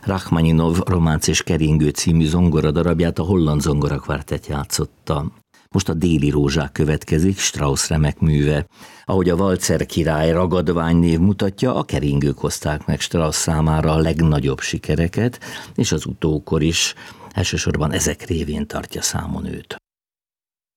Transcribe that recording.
Rachmaninov Románc és keringő című zongoradarabját a Holland Zongorakvártett játszotta. Most a Déli rózsák következik, Strauss remek műve. Ahogy a Valcer király ragadvány név mutatja, a keringők hozták meg Strauss számára a legnagyobb sikereket, és az utókor is elsősorban ezek révén tartja számon őt.